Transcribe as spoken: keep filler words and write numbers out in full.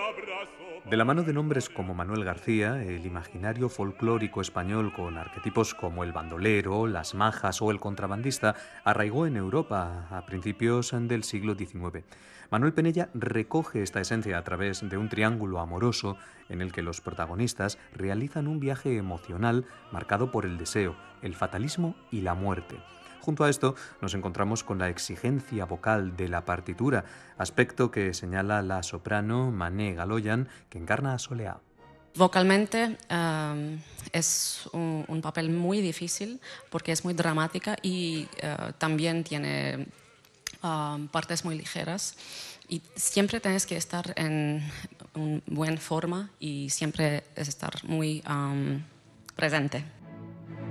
De la mano de nombres como Manuel García, el imaginario folclórico español con arquetipos como el bandolero, las majas o el contrabandista arraigó en Europa a principios del siglo diecinueve. Manuel Penella recoge esta esencia a través de un triángulo amoroso en el que los protagonistas realizan un viaje emocional marcado por el deseo, el fatalismo y la muerte. Junto a esto nos encontramos con la exigencia vocal de la partitura, aspecto que señala la soprano Mané Galoyan, que encarna a Soleá. Vocalmente um, es un, un papel muy difícil porque es muy dramática y uh, también tiene um, partes muy ligeras y siempre tienes que estar en una buena forma y siempre estar muy um, presente.